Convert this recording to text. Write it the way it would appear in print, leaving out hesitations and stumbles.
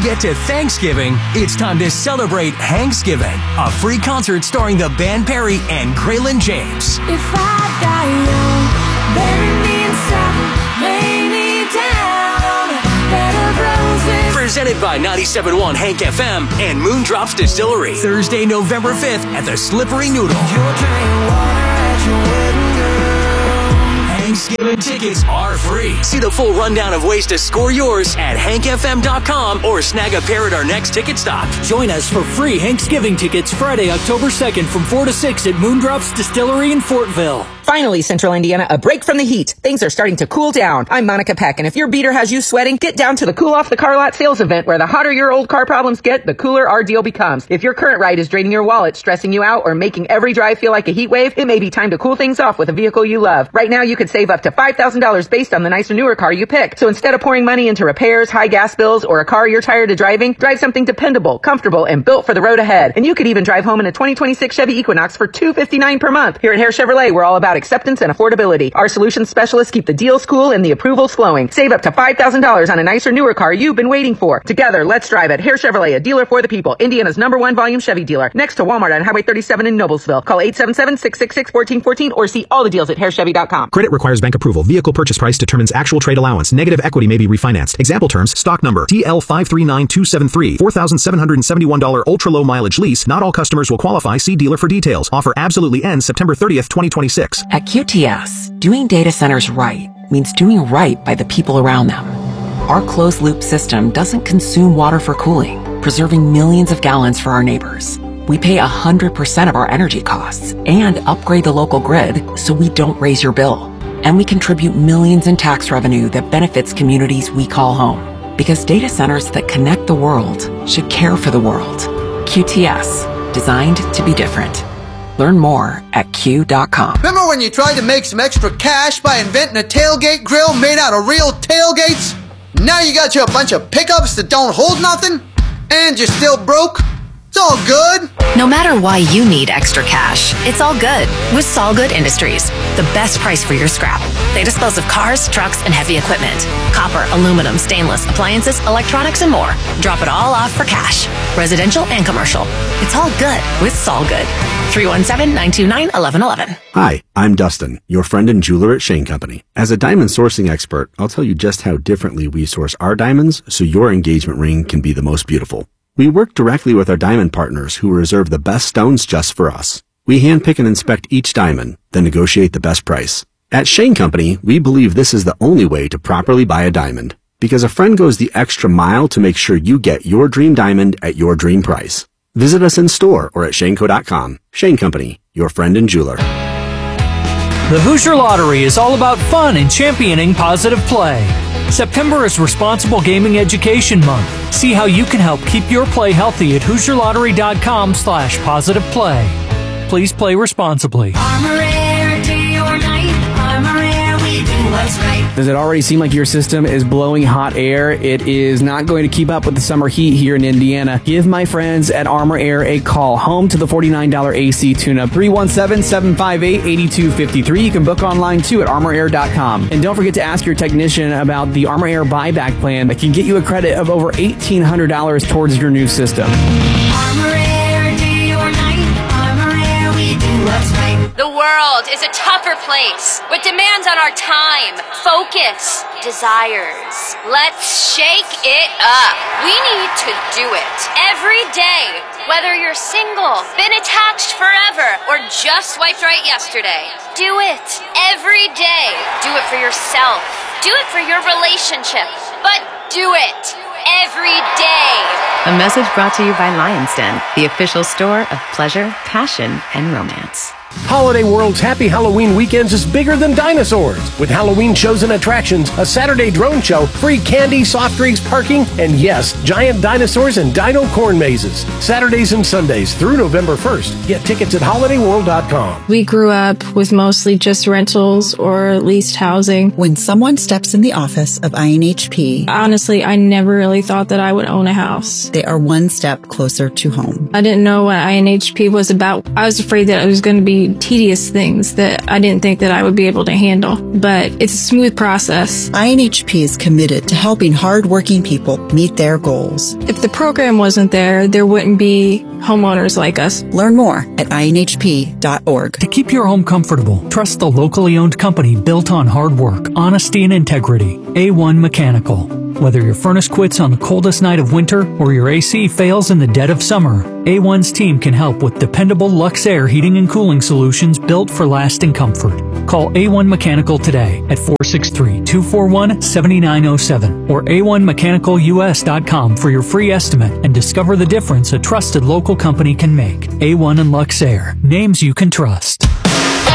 get to Thanksgiving, it's time to celebrate Hanksgiving, a free concert starring the band Perry and Graylin James. If I die young, bury me inside, lay me down, bed of roses. Presented by 97.1 Hank FM and Moondrops Distillery. Thursday, November 5th at the Slippery Noodle. Thanksgiving tickets are free. See the full rundown of ways to score yours at hankfm.com or snag a pair at our next ticket stop. Join us for free Thanksgiving tickets Friday, October 2nd from 4 to 6 at Moondrops Distillery in Fortville. Finally, Central Indiana, a break from the heat. Things are starting to cool down. I'm Monica Peck, and if your beater has you sweating, get down to the Cool Off the Car Lot sales event where the hotter your old car problems get, the cooler our deal becomes. If your current ride is draining your wallet, stressing you out, or making every drive feel like a heat wave, it may be time to cool things off with a vehicle you love. Right now, you could save up to $5,000 based on the nicer, newer car you pick. So instead of pouring money into repairs, high gas bills, or a car you're tired of driving, drive something dependable, comfortable, and built for the road ahead. And you could even drive home in a 2026 Chevy Equinox for $259 per month. Here at Hare Chevrolet, we're all about acceptance and affordability. Our solutions specialists keep the deals cool and the approvals flowing. Save up to $5,000 on a nicer, newer car you've been waiting for. Together, let's drive it. Hare Chevrolet, a dealer for the people. Indiana's #1 volume Chevy dealer. Next to Walmart on Highway 37 in Noblesville. Call 877-666-1414 or see all the deals at harechevy.com. Credit requires bank approval. Vehicle purchase price determines actual trade allowance. Negative equity may be refinanced. Example terms, stock number TL539273, $4,771 ultra-low mileage lease. Not all customers will qualify. See dealer for details. Offer absolutely ends September 30th, 2026. At QTS, doing data centers right means doing right by the people around them. Our closed-loop system doesn't consume water for cooling, preserving millions of gallons for our neighbors. We pay 100% of our energy costs and upgrade the local grid so we don't raise your bill. And we contribute millions in tax revenue that benefits communities we call home. Because data centers that connect the world should care for the world. QTS, designed to be different. Learn more at Q.com. Remember when you tried to make some extra cash by inventing a tailgate grill made out of real tailgates? Now you got you a bunch of pickups that don't hold nothing? And you're still broke? It's all good. No matter why you need extra cash, it's all good with Solgood Industries. The best price for your scrap. They dispose of cars, trucks, and heavy equipment. Copper, aluminum, stainless, appliances, electronics, and more. Drop it all off for cash. Residential and commercial. It's all good with Solgood. 317-929-1111. Hi, I'm Dustin, your friend and jeweler at Shane Company. As a diamond sourcing expert, I'll tell you just how differently we source our diamonds so your engagement ring can be the most beautiful. We work directly with our diamond partners who reserve the best stones just for us. We handpick and inspect each diamond, then negotiate the best price. At Shane Company, we believe this is the only way to properly buy a diamond, because a friend goes the extra mile to make sure you get your dream diamond at your dream price. Visit us in store or at shaneco.com. Shane Company, your friend and jeweler. The Hoosier Lottery is all about fun and championing positive play. September is Responsible Gaming Education Month. See how you can help keep your play healthy at HoosierLottery.com/positiveplay. Please play responsibly. Armor Air, day or night. Armor Air, we do what's right. Does it already seem like your system is blowing hot air? It is not going to keep up with the summer heat here in Indiana. Give my friends at Armor Air a call. Home to the $49 AC tune-up. 317-758-8253. You can book online too at armorair.com. And don't forget to ask your technician about the Armor Air buyback plan that can get you a credit of over $1,800 towards your new system. Armor Air, day or night. Armor Air, we do what's right. The world is a tougher place with demands on our time, focus, desires. Let's shake it up. We need to do it every day. Whether you're single, been attached forever, or just swiped right yesterday. Do it every day. Do it for yourself. Do it for your relationship. But do it every day. A message brought to you by Lion's Den, the official store of pleasure, passion, and romance. Holiday World's Happy Halloween Weekends is bigger than dinosaurs. With Halloween shows and attractions, a Saturday drone show, free candy, soft drinks, parking, and yes, giant dinosaurs and dino corn mazes. Saturdays and Sundays through November 1st. Get tickets at holidayworld.com. We grew up with mostly just rentals or leased housing. When someone steps in the office of INHP, honestly, I never really thought that I would own a house. They are one step closer to home. I didn't know what INHP was about. I was afraid that it was going to be really tedious things that I didn't think that I would be able to handle. But it's a smooth process. INHP is committed to helping hardworking people meet their goals. If the program wasn't there, there wouldn't be homeowners like us. Learn more at inhp.org. To keep your home comfortable, trust the locally owned company built on hard work, honesty, and integrity. A1 Mechanical. Whether your furnace quits on the coldest night of winter or your AC fails in the dead of summer, A1's team can help with dependable Luxair heating and cooling solutions built for lasting comfort. Call A1 Mechanical today at 463-241-7907 or a1mechanicalus.com for your free estimate and discover the difference a trusted local company can make. A1 and Luxair, names you can trust.